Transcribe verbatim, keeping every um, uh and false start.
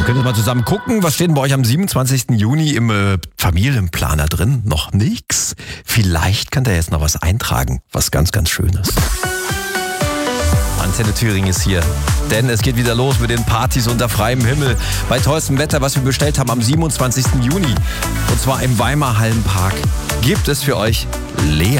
Ihr könnt jetzt mal zusammen gucken, was steht denn bei euch am siebenundzwanzigsten Juni im äh, Familienplaner drin? Noch nix? Vielleicht kann der jetzt noch was eintragen, was ganz, ganz Schönes. Antenne Thüringen ist hier, denn es geht wieder los mit den Partys unter freiem Himmel. Bei tollstem Wetter, was wir bestellt haben am siebenundzwanzigsten Juni. Und zwar im Weimar Hallenpark gibt es für euch Lea.